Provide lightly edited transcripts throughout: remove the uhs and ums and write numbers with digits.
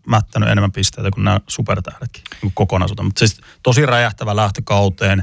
mättänyt enemmän pisteitä kuin nämä supertähdetkin niin kokonaisuutta. Mutta siis tosi räjähtävä lähtökauteen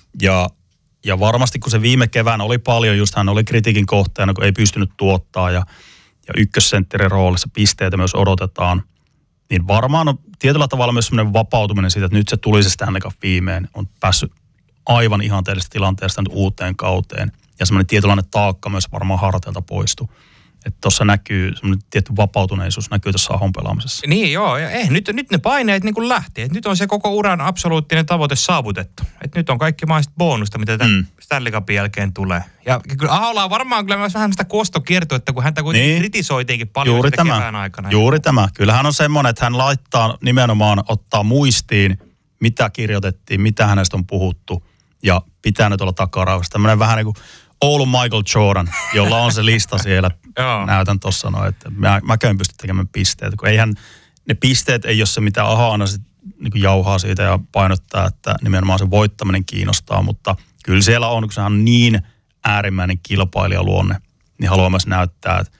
ja varmasti kun se viime keväänä oli paljon, just hän oli kritiikin kohteena, kun ei pystynyt tuottaa ja ykkössentterin roolissa pisteitä myös odotetaan, niin varmaan on tietyllä tavalla myös semmoinen vapautuminen siitä, että nyt se tuli se Stanley Cup viimein, on päässyt aivan ihanteellisesta tilanteesta nyt uuteen kauteen ja semmoinen tietynlainen taakka myös varmaan harteilta poistuu. Että tuossa näkyy semmoinen tietty vapautuneisuus näkyy tuossa Ahon pelaamisessa. Niin joo, ja nyt ne paineet niin kuin lähti. Et nyt on se koko uran absoluuttinen tavoite saavutettu. Et nyt on kaikki mahdolliset bonusta, mitä tämän Stanley Cupin jälkeen tulee. Ja kyllä Aholla on varmaan kyllä myös vähän sitä kostokiertuetta, kun häntä kuitenkin kritisoitiinkin paljon sitä kevään aikana. Juuri tämä. Kyllähän on semmoinen, että hän laittaa nimenomaan, ottaa muistiin, mitä kirjoitettiin, mitä hänestä on puhuttu ja pitää nyt olla takarauhassa. Tämmöinen vähän niin kuin Oulun Michael Jordan, jolla on se lista siellä. Näytän tuossa noin, että mä käyn pysty tekemään pisteet. Kun eihän ne pisteet ei ole se, mitä Aho aina sit, niin jauhaa siitä ja painottaa, että nimenomaan se voittaminen kiinnostaa. Mutta kyllä siellä on, kun se on niin äärimmäinen kilpailijaluonne, niin haluaa myös näyttää, että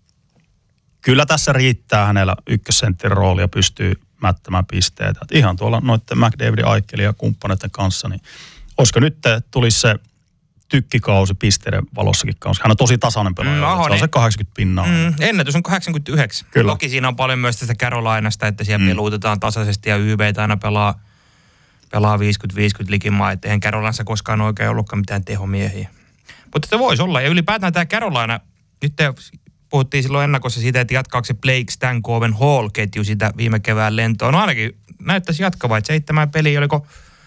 kyllä tässä riittää hänellä ykkössentterin rooli ja pystyy mättämään pisteitä. Että ihan tuolla noiden McDavidin, Aikkelin ja kumppaneiden kanssa, niin olisiko nyt tulisi se tykkikausi pisteiden valossakin kanssa. Hän on tosi tasainen pelaaja. Se on se 80 pinnaa. Ennätys on 89. Kyllä. Toki siinä on paljon myös tästä Carolinasta, että siellä peluutetaan tasaisesti ja YVtä aina pelaa 50-50 likimaa. Että eihän Carolinassa koskaan oikein ollutkaan mitään tehomiehiä. Mutta että voisi olla. Ja ylipäätään tämä Carolina, nyt puhuttiin silloin ennakossa siitä, että jatkaako se Blake Stankoven Hall-ketju sitä viime kevään lentoa. No ainakin näyttäisi jatkavaa, että 7 peliä, oliko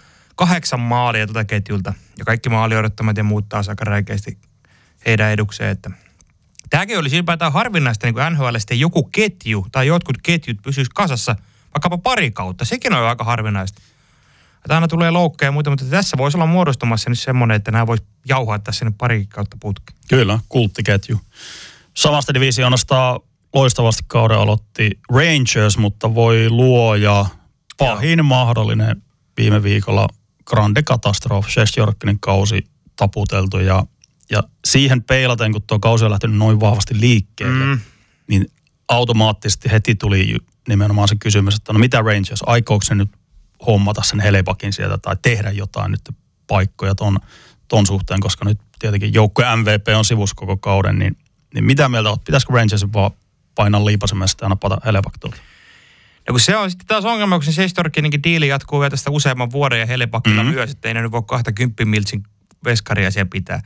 8 maalia tuota ketjulta. Ja kaikki maaliodottamat ja muut taas aika räikeästi heidän edukseen. Että tämäkin olisi ylipäätään harvinaista, niin kuin NHL sitten joku ketju tai jotkut ketjut pysyisi kasassa vaikkapa pari kautta. Sekin on aika harvinaista. Että aina tulee loukkeja ja muuta, mutta tässä voisi olla muodostumassa nyt semmoinen, että nämä voisi jauhaa tässä sinne pari kautta putkeen. Kyllä, kulttiketju. Samasta divisioonasta loistavasti kauden aloitti Rangers, mutta voi luoja pahin mahdollinen viime viikolla grande katastrofi, Shesterkinin kausi taputeltu ja siihen peilaten, kun tuo kausi on lähtenyt noin vahvasti liikkeelle, niin automaattisesti heti tuli nimenomaan se kysymys, että no mitä Rangers, aikooko se nyt hommata sen Helebakin sieltä tai tehdä jotain nyt paikkoja ton suhteen, koska nyt tietenkin joukkueen MVP on sivussa koko kauden, niin mitä mieltä olet, pitäisikö Rangers vaan painaa liipasemesta ja napata Helebak tuolta? Ja kun se on sitten taas ongelma, kun se Shesterkininkin diili jatkuu vielä tästä useamman vuoden ja Helebakilla myös, että ei ne nyt voi 20 miltsin veskaria siellä pitää.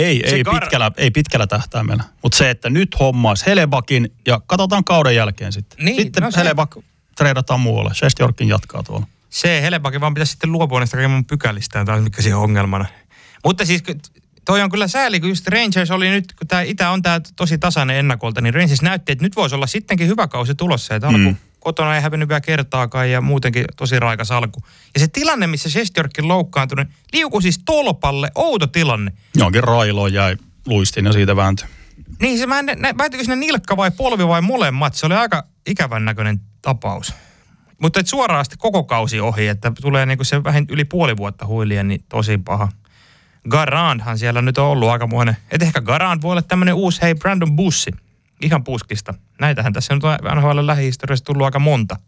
Ei pitkällä tähtäimellä. Mutta se, että nyt hommaisi Helebakin ja katsotaan kauden jälkeen sitten. Niin, sitten Helebak treidataan muualle. Shesterkin jatkaa tuolla. Se Helebakin vaan pitäisi sitten luopua näistä kaiken pykälistään, taas mikä siihen on ongelmana. Mutta siis toi on kyllä sääli, kun just Rangers oli nyt, kun tämä Itä on tämä tosi tasainen ennakolta, niin Rangers näytti, että nyt voisi olla sittenkin hyvä kausi tulossa. Että alku kotona ei hävennyt vielä kertaakaan ja muutenkin tosi raikas alku. Ja se tilanne, missä Shesterkin loukkaantui, liukui siis tolpalle, outo tilanne. Jonkin railoon jäi luistiin ja siitä vääntyi. Niin, se vääntyykö sinne nilkka vai polvi vai molemmat? Se oli aika ikävän näköinen tapaus. Mutta et suoraan sitten koko kausi ohi, että tulee niinku se vähän yli puoli vuotta huilien, niin tosi paha. Garandhan siellä nyt on ollut aikamoinen. Et ehkä Garand voi olla tämmöinen uusi, Brandon Bussi. Ihan puskista. Näitähän tässä nyt on NHL lähihistoriassa tullut aika monta.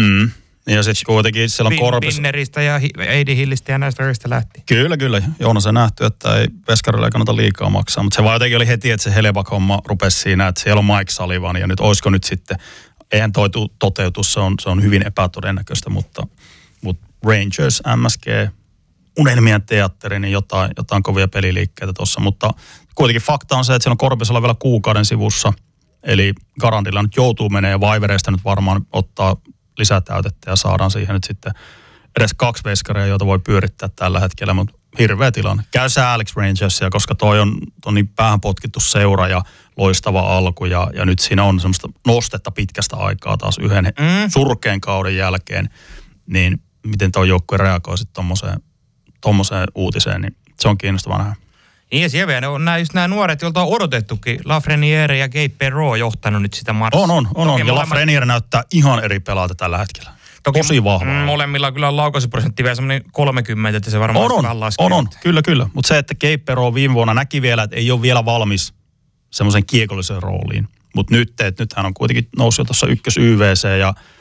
Ja sitten kuitenkin siellä on korpissa. Binneristä ja Eidi Hillistä ja näistä oikeasta lähti. Kyllä. Joona se nähty, että ei veskarille ei kannata liikaa maksaa. Mutta se vaan jotenkin oli heti, että se Helebak-homma rupesi siinä, että siellä on Mike Sullivan ja nyt olisiko nyt sitten, eihän toi toteutus, se on hyvin epätodennäköistä, mutta Rangers, MSG, unelmien teatteri, niin jotain kovia peliliikkeitä tuossa, mutta kuitenkin fakta on se, että siellä on Korpisella vielä kuukauden sivussa, eli Garandilla nyt joutuu menee ja Vaivereista nyt varmaan ottaa lisätäytettä ja saadaan siihen nyt sitten edes 2 veskaria, joita voi pyörittää tällä hetkellä, mutta hirveä tilanne. Käy sääliksi Rangersia, koska toi on niin päähän potkittu seura ja loistava alku ja nyt siinä on semmoista nostetta pitkästä aikaa taas yhden surkean kauden jälkeen, niin miten tuo joukkue reagoi sitten tommoseen uutiseen, niin se on kiinnostavaa nähdä. Niin ja siellä on nämä nuoret, joilta on odotettukin. Lafreniere ja Gabe Perreault johtanut nyt sitä marssia. On. Ja Lafreniere näyttää ihan eri pelaalta tällä hetkellä. Tosi vahvaa. Molemmilla kyllä on laukaisuprosentti vielä semmoinen 30, että se varmaan on. Kyllä. Mutta se, että Gabe Perreault viime vuonna näki vielä, että ei ole vielä valmis semmoisen kiekolliseen rooliin. Mutta nyt hän on kuitenkin noussut tuossa ykkös YVC ja